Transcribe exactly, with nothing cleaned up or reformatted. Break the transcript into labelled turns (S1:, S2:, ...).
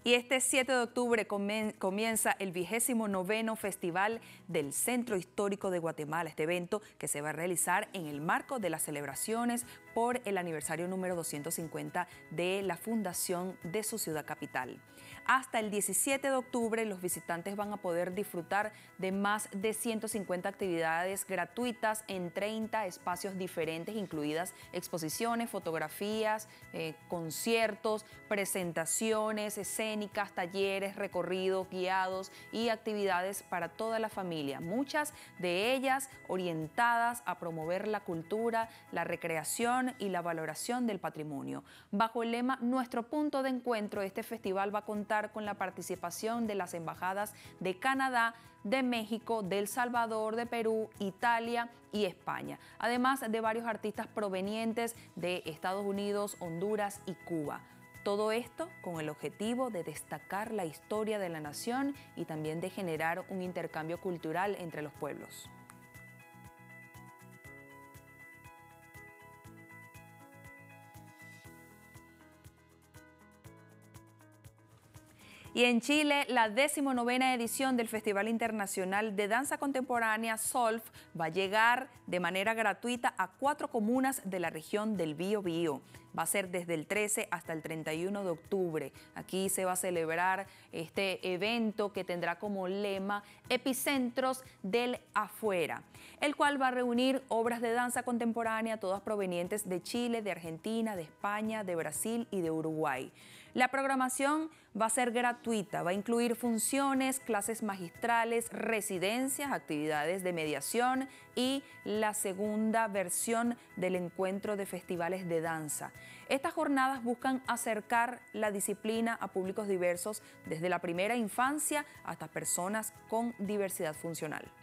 S1: Y este siete de octubre comienza el vigésimo noveno Festival del Centro Histórico de Guatemala. Este evento que se va a realizar en el marco de las celebraciones por el aniversario número doscientos cincuenta de la fundación de su ciudad capital. Hasta el diecisiete de octubre los visitantes van a poder disfrutar de más de ciento cincuenta actividades gratuitas en treinta espacios diferentes, incluidas exposiciones, fotografías, eh, conciertos, presentaciones, escénicas, talleres, recorridos guiados y actividades para toda la familia. Muchas de ellas orientadas a promover la cultura, la recreación y la valoración del patrimonio. Bajo el lema Nuestro punto de encuentro, este festival va a contar con la participación de las embajadas de Canadá, de México, de El Salvador, de Perú, Italia y España, además de varios artistas provenientes de Estados Unidos, Honduras y Cuba. Todo esto con el objetivo de destacar la historia de la nación y también de generar un intercambio cultural entre los pueblos. Y en Chile, la decimonovena edición del Festival Internacional de Danza Contemporánea SOLF va a llegar de manera gratuita a cuatro comunas de la región del Biobío. Va a ser desde el trece hasta el treinta y uno de octubre. Aquí se va a celebrar este evento que tendrá como lema Epicentros del Afuera, el cual va a reunir obras de danza contemporánea, todas provenientes de Chile, de Argentina, de España, de Brasil y de Uruguay. La programación va a ser gratuita, va a incluir funciones, clases magistrales, residencias, actividades de mediación y la segunda versión del encuentro de festivales de danza. Estas jornadas buscan acercar la disciplina a públicos diversos, desde la primera infancia hasta personas con diversidad funcional.